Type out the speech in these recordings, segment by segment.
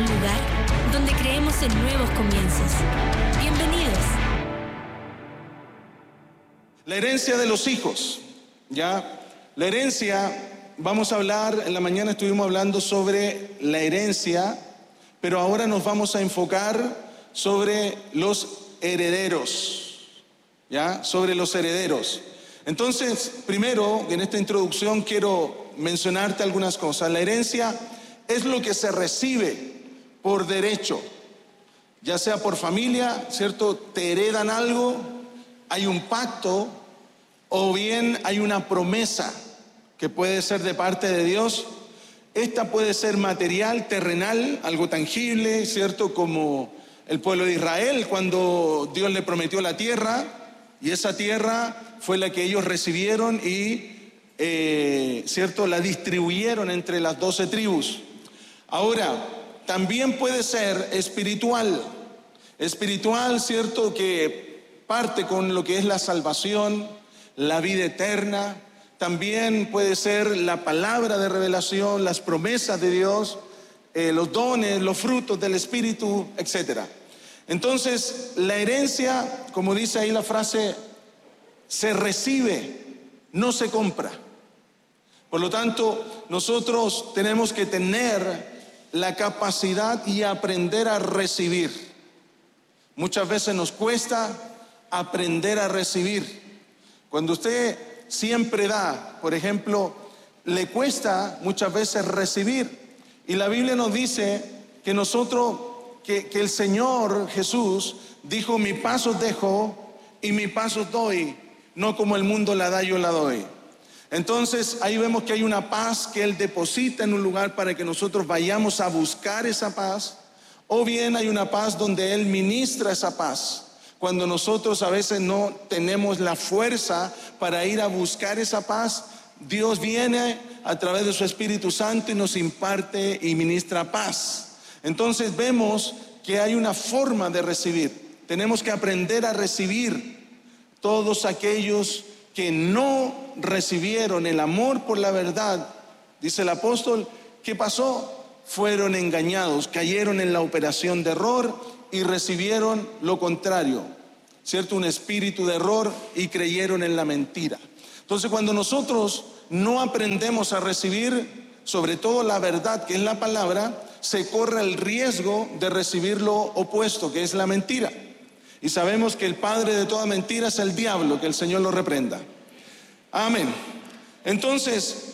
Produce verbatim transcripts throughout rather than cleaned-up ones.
un lugar donde creemos en nuevos comienzos. Bienvenidos. La herencia de los hijos, ¿ya? La herencia, vamos a hablar, en la mañana estuvimos hablando sobre la herencia, pero ahora nos vamos a enfocar sobre los herederos, ¿ya? Sobre los herederos. Entonces, primero, en esta introducción quiero mencionarte algunas cosas. La herencia es lo que se recibe por derecho, ya sea por familia, ¿cierto? Te heredan algo, hay un pacto, o bien hay una promesa que puede ser de parte de Dios. Esta puede ser material, terrenal, algo tangible, ¿cierto? Como el pueblo de Israel, cuando Dios le prometió la tierra, y esa tierra fue la que ellos recibieron y, eh, ¿cierto?, la distribuyeron entre las doce tribus. Ahora, también puede ser espiritual, espiritual, ¿cierto?, que parte con lo que es la salvación, la vida eterna. También puede ser la palabra de revelación, las promesas de Dios, eh, los dones, los frutos del Espíritu, etcétera. Entonces, la herencia, como dice ahí la frase, se recibe, no se compra. Por lo tanto, nosotros tenemos que tener la capacidad y aprender a recibir. Muchas veces nos cuesta aprender a recibir. Cuando usted siempre da, por ejemplo, le cuesta muchas veces recibir. Y la Biblia nos dice que nosotros, que, que el Señor Jesús dijo: mi paz os dejo y mi paz os doy, no como el mundo la da, yo la doy. Entonces ahí vemos que hay una paz que Él deposita en un lugar para que nosotros vayamos a buscar esa paz, o bien hay una paz donde Él ministra esa paz. Cuando nosotros a veces no tenemos la fuerza para ir a buscar esa paz, Dios viene a través de su Espíritu Santo y nos imparte y ministra paz. Entonces vemos que hay una forma de recibir. Tenemos que aprender a recibir. Todos aquellos que no recibieron el amor por la verdad, dice el apóstol, ¿qué pasó? Fueron engañados, cayeron en la operación de error y recibieron lo contrario, ¿cierto? Un espíritu de error, y creyeron en la mentira. Entonces, cuando nosotros no aprendemos a recibir, sobre todo la verdad, que es la palabra, se corre el riesgo de recibir lo opuesto, que es la mentira. Y sabemos que el padre de toda mentira es el diablo, que el Señor lo reprenda. Amén. Entonces,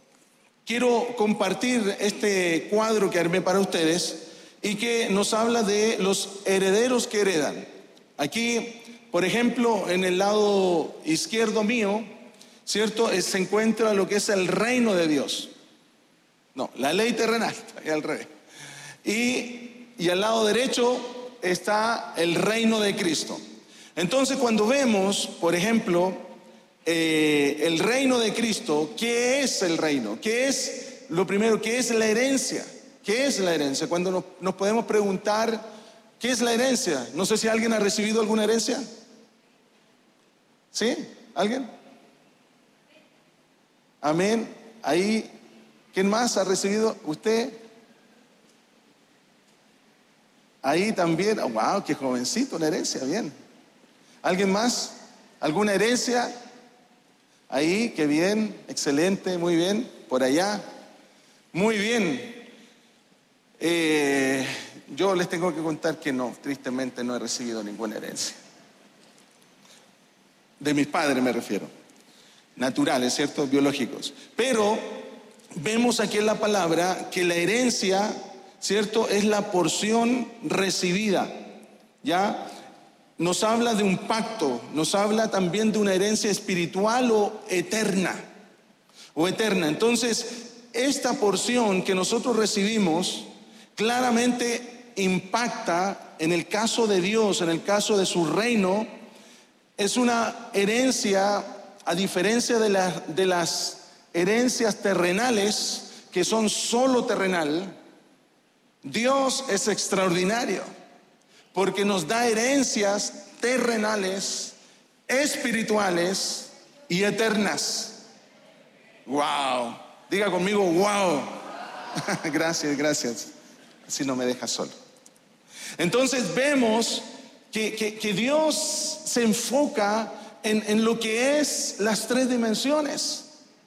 quiero compartir este cuadro que armé para ustedes y que nos habla de los herederos que heredan. Aquí, por ejemplo, en el lado izquierdo mío, ¿cierto?, se encuentra lo que es el reino de Dios. No, la ley terrenal, y al revés. Y, y al lado derecho está el reino de Cristo. Entonces, cuando vemos, por ejemplo, eh, el reino de Cristo, ¿qué es el reino? ¿Qué es lo primero? ¿Qué es la herencia? ¿Qué es la herencia? Cuando nos, nos podemos preguntar, ¿qué es la herencia? No sé si alguien ha recibido alguna herencia. ¿Sí? ¿Alguien? Amén. Ahí, ¿quién más ha recibido? ¿Usted? Ahí también. Oh, wow, qué jovencito, una herencia, bien. ¿Alguien más? ¿Alguna herencia? Ahí, qué bien, excelente, muy bien. Por allá, muy bien. Eh, yo les tengo que contar que no, tristemente no he recibido ninguna herencia. De mis padres me refiero. Naturales, ¿cierto? Biológicos. Pero vemos aquí en la palabra que la herencia, ¿cierto?, es la porción recibida, ¿ya? Nos habla de un pacto, nos habla también de una herencia espiritual o eterna, o eterna. Entonces, esta porción que nosotros recibimos claramente impacta, en el caso de Dios, en el caso de su reino, es una herencia, a diferencia de, la, de las herencias terrenales, que son solo terrenal. Dios es extraordinario, porque nos da herencias terrenales, espirituales y eternas. Wow, diga conmigo, wow. Gracias, gracias. si no me deja solo. Entonces vemos que, que, que Dios se enfoca en, en lo que es las tres dimensiones.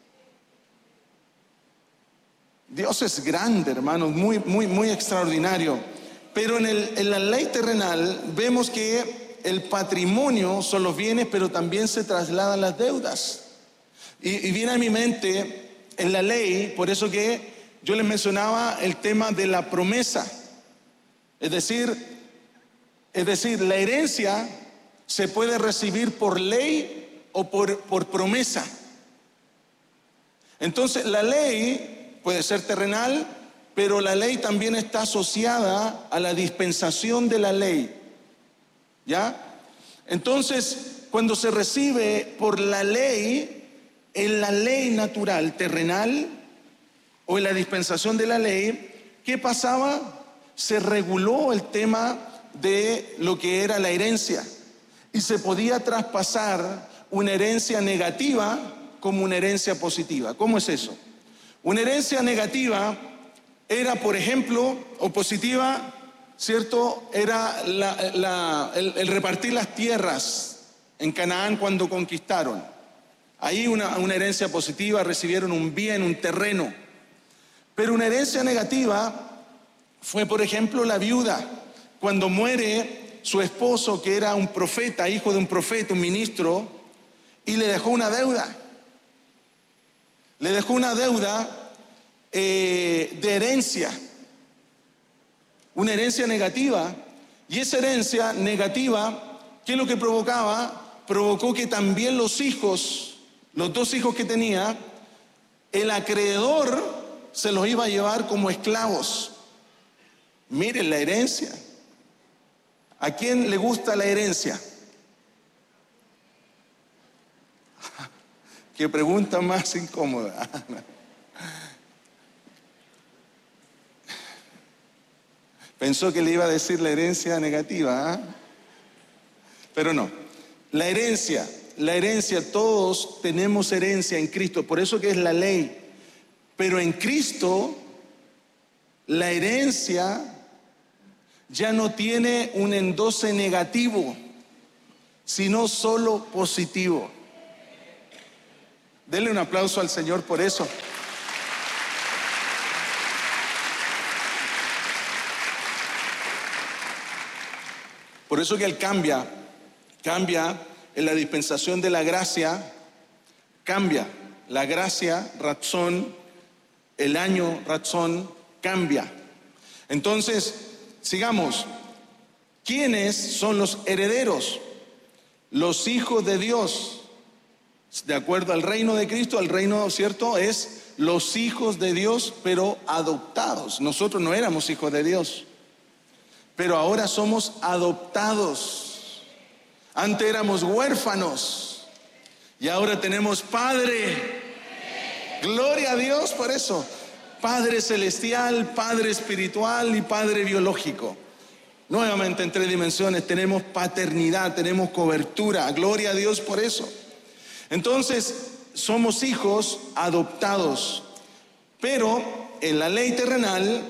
Dios es grande, hermanos, muy, muy, muy extraordinario. Pero en, el, en la ley terrenal vemos que el patrimonio son los bienes, pero también se trasladan las deudas. Y, y viene a mi mente en la ley, por eso que yo les mencionaba el tema de la promesa. Es decir, es decir, la herencia se puede recibir por ley o por, por promesa. Entonces la ley puede ser terrenal, pero la ley también está asociada a la dispensación de la ley. ¿Ya? Entonces, cuando se recibe por la ley, en la ley natural, terrenal, o en la dispensación de la ley, ¿qué pasaba? Se reguló el tema de lo que era la herencia. Y se podía traspasar una herencia negativa como una herencia positiva. ¿Cómo es eso? Una herencia negativa era, por ejemplo, o positiva, ¿cierto? Era la, la, el, el repartir las tierras en Canaán cuando conquistaron. Ahí una, una herencia positiva, recibieron un bien, un terreno. Pero una herencia negativa fue, por ejemplo, la viuda. Cuando muere su esposo, que era un profeta, hijo de un profeta, un ministro, y le dejó una deuda. Le dejó una deuda eh, de herencia. Una herencia negativa. Y esa herencia negativa, ¿qué es lo que provocaba? Provocó que también los hijos, los dos hijos que tenía, el acreedor se los iba a llevar como esclavos. Miren la herencia. ¿A quién le gusta la herencia? Qué pregunta más incómoda. Pensó que le iba a decir la herencia negativa, ¿eh? Pero no. La herencia, la herencia, todos tenemos herencia en Cristo, por eso que es la ley. Pero en Cristo, la herencia ya no tiene un endoce negativo, sino solo positivo. Denle un aplauso al Señor por eso. Por eso que Él cambia, cambia en la dispensación de la gracia, cambia la gracia, razón, el año, razón, cambia. Entonces, sigamos. ¿Quiénes son los herederos? Los hijos de Dios. De acuerdo al reino de Cristo, el reino, ¿cierto? Es los hijos de Dios, pero adoptados. Nosotros no éramos hijos de Dios, pero ahora somos adoptados. Antes éramos huérfanos y ahora tenemos Padre. Gloria a Dios por eso. Padre celestial, Padre espiritual y Padre biológico. Nuevamente en tres dimensiones tenemos paternidad, tenemos cobertura. Gloria a Dios por eso. Entonces, somos hijos adoptados. Pero en la ley terrenal,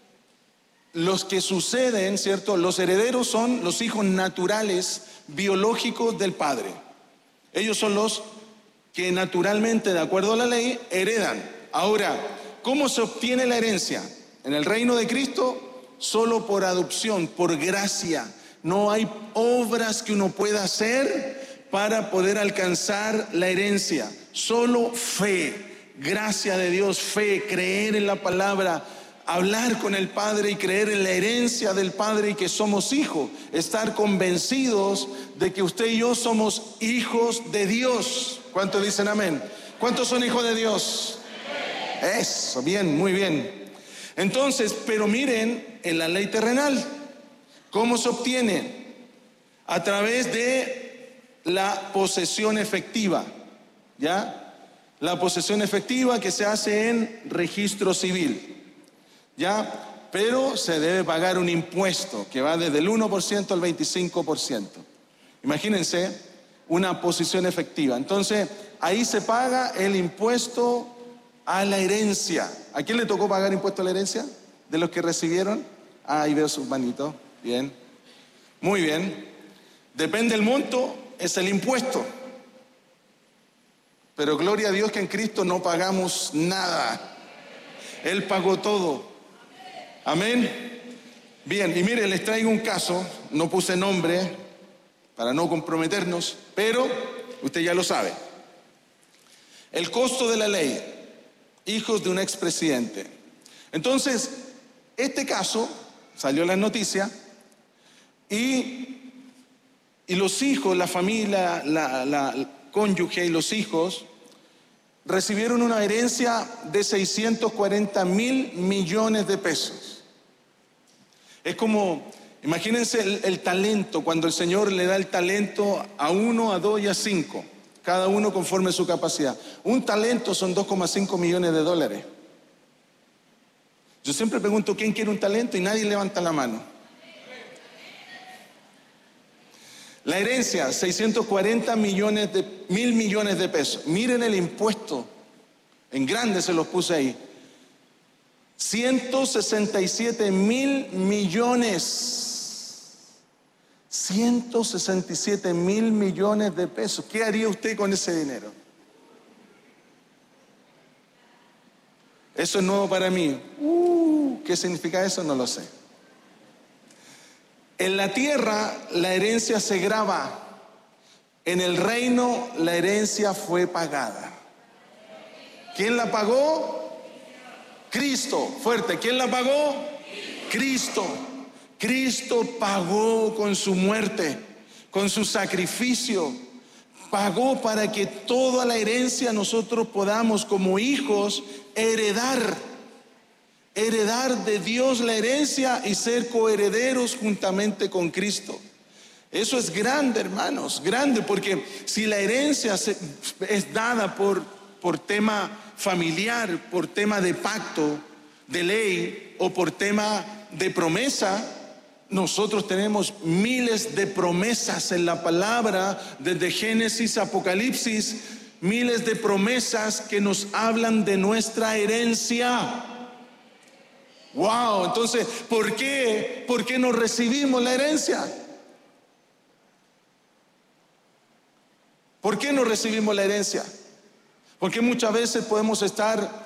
los que suceden, ¿cierto? Los herederos son los hijos naturales, biológicos del Padre. Ellos son los que naturalmente, de acuerdo a la ley, heredan. Ahora, ¿cómo se obtiene la herencia? En el reino de Cristo, solo por adopción, por gracia. No hay obras que uno pueda hacer para poder alcanzar la herencia. Solo fe, gracia de Dios, fe, creer en la palabra, hablar con el Padre y creer en la herencia del Padre y que somos hijos. Estar convencidos de que usted y yo somos hijos de Dios. ¿Cuántos dicen amén? ¿Cuántos son hijos de Dios? Eso, bien, muy bien. Entonces, pero miren, en la ley terrenal, ¿cómo se obtiene? A través de la posesión efectiva, ¿ya? La posesión efectiva que se hace en registro civil, ¿ya? Pero se debe pagar un impuesto que va desde el uno por ciento al veinticinco por ciento. Imagínense una posesión efectiva. Entonces, ahí se paga el impuesto a la herencia. ¿A quién le tocó pagar impuesto a la herencia? ¿De los que recibieron? Ah, ahí veo sus manitos. Bien. Muy bien. Depende del monto, es el impuesto. Pero gloria a Dios que en Cristo no pagamos nada. Él pagó todo. Amén. Bien, y mire, les traigo un caso. No puse nombre para no comprometernos, pero usted ya lo sabe. El costo de la ley. Hijos de un expresidente. Entonces, este caso salió en las noticias y, y los hijos, la familia, la, la, la cónyuge y los hijos recibieron una herencia de seiscientos cuarenta mil millones de pesos. Es como, imagínense el, el talento, cuando el Señor le da el talento a uno, a dos y a cinco, cada uno conforme a su capacidad. Un talento son dos coma cinco millones de dólares. Yo siempre pregunto, ¿quién quiere un talento? Y nadie levanta la mano. La herencia, seiscientos cuarenta millones de, mil millones de pesos. Miren el impuesto, en grande se los puse ahí. ciento sesenta y siete mil millones. ciento sesenta y siete mil millones de pesos. ¿Qué haría usted con ese dinero? Eso es nuevo para mí. Uh, ¿qué significa eso? No lo sé. En la tierra la herencia se graba. En el reino la herencia fue pagada. ¿Quién la pagó? Cristo. Fuerte. ¿Quién la pagó? Cristo. Cristo pagó con su muerte, con su sacrificio. Pagó para que toda la herencia nosotros podamos como hijos heredar. Heredar de Dios la herencia y ser coherederos juntamente con Cristo. Eso es grande, hermanos, grande, porque si la herencia se, es dada por, por tema familiar, por tema de pacto, de ley o por tema de promesa, nosotros tenemos miles de promesas en la palabra, desde Génesis a Apocalipsis, miles de promesas que nos hablan de nuestra herencia. Wow, entonces, ¿por qué? ¿Por qué no recibimos la herencia? ¿Por qué no recibimos la herencia? Porque muchas veces podemos estar